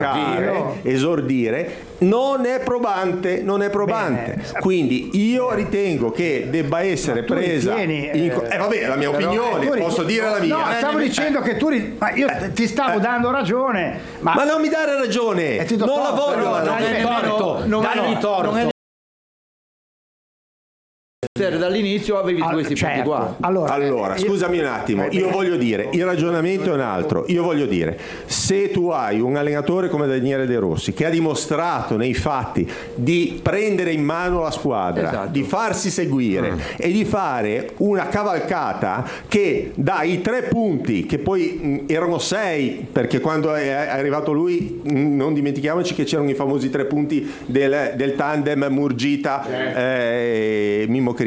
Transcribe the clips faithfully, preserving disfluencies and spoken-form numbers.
no. esordire non è probante, non è probante. Bene. Quindi io ritengo che debba essere presa ritieni, in co- eh, vabbè, la mia opinione, ri- posso dire la mia. No, stavo eh, dicendo eh, che tu ri- ma io eh, ti stavo eh, dando ragione, ma, ma non mi dare ragione. Non torto, la voglio la ragione. Non è torto, non è torto. Dall'inizio avevi allora, questi certo. punti qua. Allora, allora io, scusami un attimo, io voglio dire, il ragionamento è un altro. Io voglio dire, se tu hai un allenatore come Daniele De Rossi che ha dimostrato nei fatti di prendere in mano la squadra, esatto. di farsi seguire mm. e di fare una cavalcata che dai tre punti, che poi mh, erano sei, perché quando è arrivato lui mh, non dimentichiamoci che c'erano i famosi tre punti del, del tandem Murgita eh, Mimmo Criscito.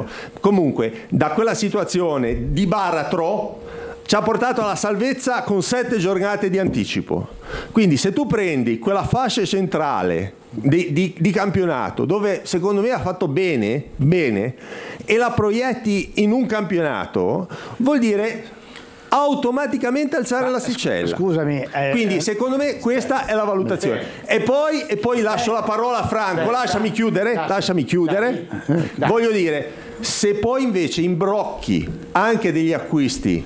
Comunque da quella situazione di baratro ci ha portato alla salvezza con sette giornate di anticipo. Quindi se tu prendi quella fascia centrale di, di, di campionato dove secondo me ha fatto bene, bene e la proietti in un campionato, vuol dire automaticamente alzare la asticella. Scusami. Eh, Quindi secondo me questa è la valutazione. E poi, e poi lascio la parola a Franco, lasciami chiudere, lasciami chiudere. Voglio dire, se poi invece imbrocchi anche degli acquisti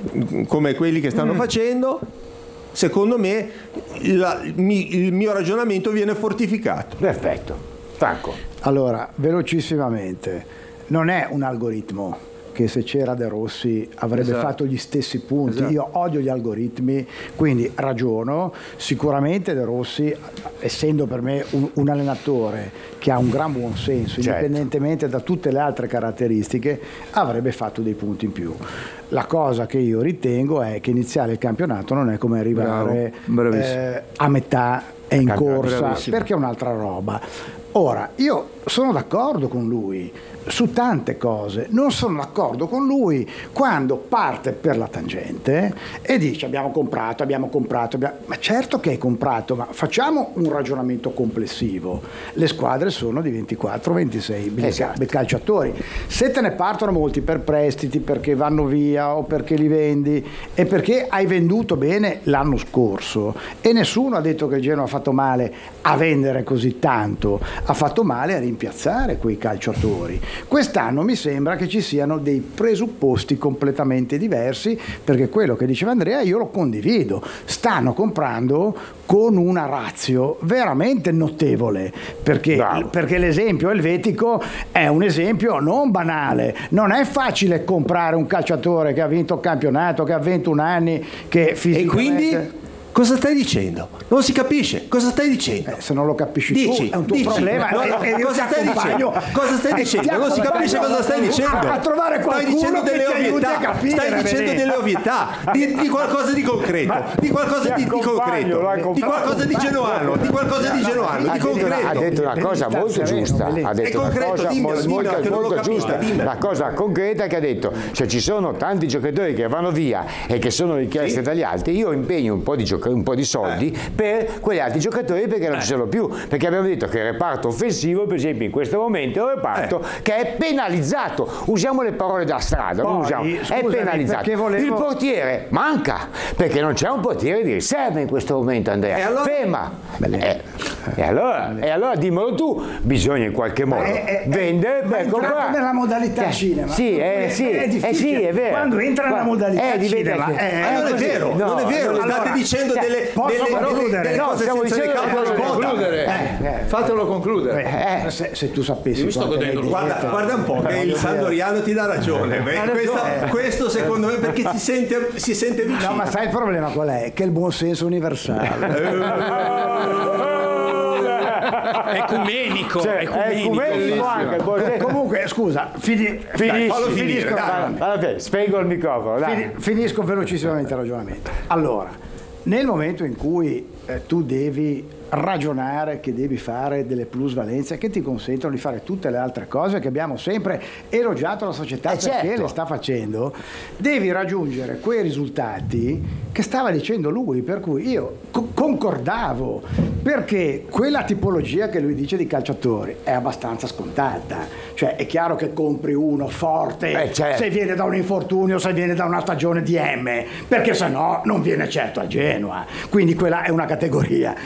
come quelli che stanno mm. facendo, secondo me la, mi, il mio ragionamento viene fortificato. Perfetto. Franco. Allora, velocissimamente, non è un algoritmo che se c'era De Rossi avrebbe esatto. fatto gli stessi punti. Esatto. Io odio gli algoritmi, quindi ragiono. Sicuramente De Rossi, essendo per me un, un allenatore che ha un gran buon senso, certo. indipendentemente da tutte le altre caratteristiche, avrebbe fatto dei punti in più. La cosa che io ritengo è che iniziare il campionato non è come arrivare eh, a metà e in corsa, bravissimo. Perché è un'altra roba. Ora, io sono d'accordo con lui su tante cose, non sono d'accordo con lui quando parte per la tangente e dice abbiamo comprato, abbiamo comprato, abbiamo... ma certo che hai comprato, ma facciamo un ragionamento complessivo. Le squadre sono di ventiquattro ventisei esatto. calciatori, se te ne partono molti per prestiti, perché vanno via o perché li vendi e perché hai venduto bene l'anno scorso, e nessuno ha detto che il Genoa ha fatto male a vendere così tanto, ha fatto male a rimpiazzare quei calciatori. Quest'anno mi sembra che ci siano dei presupposti completamente diversi, perché quello che diceva Andrea io lo condivido. Stanno comprando con una ratio veramente notevole, perché, perché l'esempio elvetico è un esempio non banale. Non è facile comprare un calciatore che ha vinto il campionato, che ha ventuno anni, che fisicamente... E quindi... Cosa stai dicendo? Non si capisce. Cosa stai dicendo? Eh, se non lo capisci dici, tu, è un tuo dici. problema. No, no, e, e cosa stai dicendo? Cosa stai dicendo? Non si capisce cosa stai dicendo. A trovare qualcuno stai dicendo che delle ti ovvietà. aiuti a capire, stai dicendo vedi. delle ovvietà. Di, di qualcosa di concreto. Ma di qualcosa di, di concreto. Di qualcosa di genuano. Di qualcosa di genuano. Di concreto. Ha detto una cosa molto giusta. Ha detto una cosa molto giusta. La cosa concreta che ha detto: se ci sono tanti giocatori che vanno via e che sono richiesti dagli altri, io impegno un po' di giocatori, un po' di soldi per quegli altri giocatori, perché non ci sono più, perché abbiamo detto che il reparto offensivo, per esempio in questo momento, è un reparto eh. che è penalizzato. Usiamo le parole da strada. Poi, usiamo. Scusami, è penalizzato. Volevo... Il portiere manca, perché non c'è un portiere di riserva in questo momento, Andrea. E allora... Ferma. Eh, e, allora, e allora dimmelo tu, bisogna in qualche modo eh, eh, vendere per comprare. Nella modalità eh, cinema. Sì, eh, sì, è, eh, sì, è vero. Quando entra nella modalità eh, cinema. Che... Eh, eh, non è vero, no, non è vero. Allora, state dicendo cioè, delle, delle, delle, delle no, cose senza le cause concludere. Eh, eh. Fatelo concludere. Eh, se, se tu sapessi. Mi sto godendo. Guarda, guarda un po' che il Sandoriano ti dà ragione. Beh, questa, questo secondo me perché si sente, si sente vicino. No, ma sai il problema qual è? Che il buon senso universale. Ecumenico, cioè, ecumenico. ecumenico anche. Comunque, scusa, fini, finisci, fallo finisco, finire, dai. Vabbè, spengo il microfono. Dai. Finisco velocissimamente il ragionamento. Allora, nel momento in cui eh, tu devi ragionare che devi fare delle plusvalenze che ti consentono di fare tutte le altre cose che abbiamo sempre elogiato la società eh perché certo. le sta facendo, devi raggiungere quei risultati che stava dicendo lui, per cui io co- concordavo, perché quella tipologia che lui dice di calciatori è abbastanza scontata, cioè è chiaro che compri uno forte eh certo. se viene da un infortunio, se viene da una stagione di M, perché se no non viene certo a Genoa, quindi quella è una categoria.